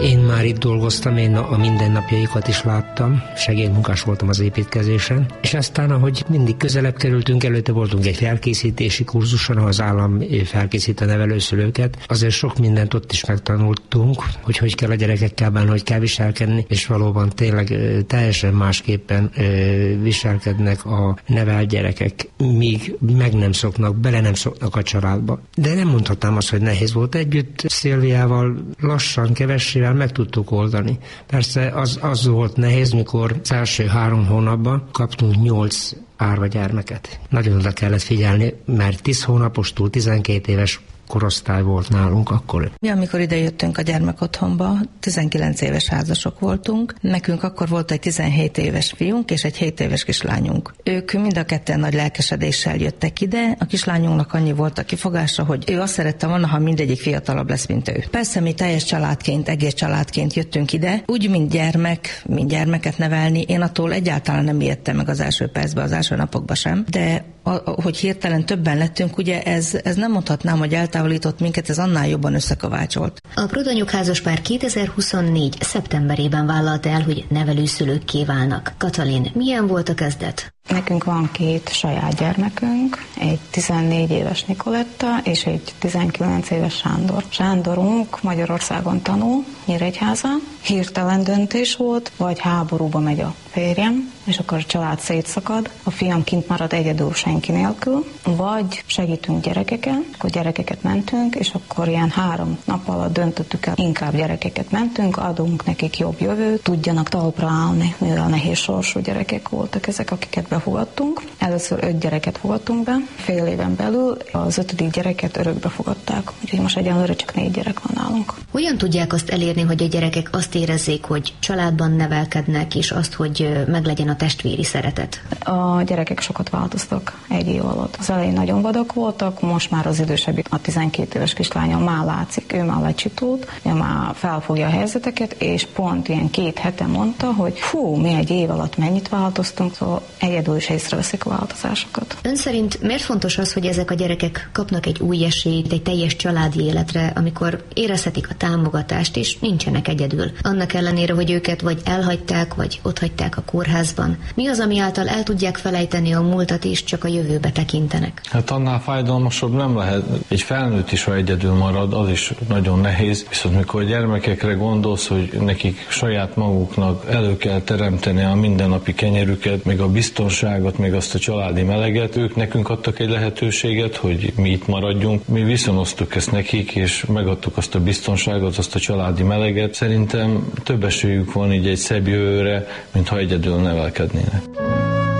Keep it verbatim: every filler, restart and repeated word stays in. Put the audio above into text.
Én már itt dolgoztam, én a mindennapjaikat is láttam, segédmunkás voltam az építkezésen, és aztán, ahogy mindig közelebb kerültünk, előtte voltunk egy felkészítési kurzuson, ahol az állam felkészít a nevelőszülőket. Azért sok mindent ott is megtanultunk, hogy hogy kell a gyerekekkel bánni, hogy kell viselkedni, és valóban tényleg teljesen másképpen viselkednek a nevelt gyerekek, míg meg nem szoknak, bele nem szoknak a családba. De nem mondhatnám azt, hogy nehéz volt. Együtt Szilviával lassan, kevessével meg tudtuk oldani. Persze az, az volt nehéz, mikor az első három hónapban kaptunk nyolc árva gyermeket. Nagyon oda kellett figyelni, mert tíz hónapostól tizenkét éves korosztály volt nálunk akkor. Mi, amikor ide jöttünk a gyermekotthonba, tizenkilenc éves házasok voltunk. Nekünk akkor volt egy tizenhét éves fiunk és egy hét éves kislányunk. Ők mind a ketten nagy lelkesedéssel jöttek ide. A kislányunknak annyi volt a kifogása, hogy ő azt szerette volna, ha mindegyik fiatalabb lesz, mint ő. Persze mi teljes családként, egész családként jöttünk ide, úgy, mint gyermek, mint gyermeket nevelni. Én attól egyáltalán nem ijedtem meg az első percben, az első napokban sem, de a, hogy hirtelen többen lettünk, ugye ez, ez nem mondhatnám, hogy eltávolított minket, ez annál jobban összekovácsolt. A Prodanyuk házaspár kétezer-huszonnégy. szeptemberében vállalta el, hogy nevelőszülőkké válnak. Katalin, milyen volt a kezdet? Nekünk van két saját gyermekünk, egy tizennégy éves Nikoletta és egy tizenkilenc éves Sándor. Sándorunk Magyarországon tanul, Nyíregyházán. Hirtelen döntés volt, vagy háborúba megy a férjem, és akkor a család szétszakad, a fiam kint marad egyedül senki nélkül, vagy segítünk gyerekeken, akkor gyerekeket mentünk, és akkor ilyen három nap alatt döntöttük el, inkább gyerekeket mentünk, adunk nekik jobb jövőt, tudjanak talpra állni, mivel nehéz sorsú gyerekek voltak ezek, akiket befogadtunk. Először öt gyereket fogadtunk be, fél éven belül az ötödik gyereket örökbe fogadták, úgyhogy most egyenlőre csak négy gyerek van nálunk. Hogyan tudják azt elérni, hogy a gyerekek azt érezzék, hogy családban nevelkednek, és azt, hogy meglegyen a testvéri szeretet? A gyerekek sokat változtak egy év alatt. Az elején nagyon vadak voltak, most már az idősebbik, a tizenkét éves kislányom már látszik, ő már lecsitult, ő már felfogja a helyzeteket, és pont ilyen két hete mondta, hogy fú, mi egy év alatt mennyit változtunk, szóval egyedül is észreveszik a változásokat. Ön szerint miért fontos az, hogy ezek a gyerekek kapnak egy új esélyt, egy teljes családi életre, amikor érezhetik a támogatást, és nincsenek egyedül? Annak ellenére, hogy őket vagy elhagyták, vagy otthagyták a kórházban. Mi az, ami által el tudják felejteni a múltat, és csak a jövőbe tekintenek? Hát annál fájdalmasabb nem lehet. Egy felnőtt is, ha egyedül marad, az is nagyon nehéz. Viszont mikor a gyermekekre gondolsz, hogy nekik saját maguknak elő kell teremteni a mindennapi kenyerüket, meg a biztonságot, meg azt a családi meleget, ők nekünk adtak egy lehetőséget, hogy mi itt maradjunk. Mi viszonoztuk ezt nekik, és megadtuk azt a biztonságot, azt a családi meleget. Szerintem több esélyük van így egy szebb jövőre, mint ha egyedül nevelkednének.